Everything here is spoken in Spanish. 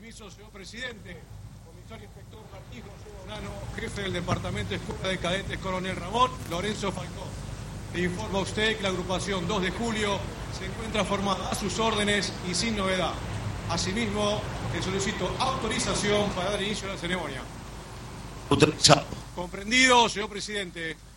Permiso, señor presidente. Comisario inspector Martí José Bonano, jefe del Departamento Escuela de Cadetes Coronel Ramón Lorenzo Falcón. Le informa a usted que la agrupación 2 de julio se encuentra formada a sus órdenes y sin novedad. Asimismo, le solicito autorización para dar inicio a la ceremonia. Autorizado. Comprendido, señor presidente.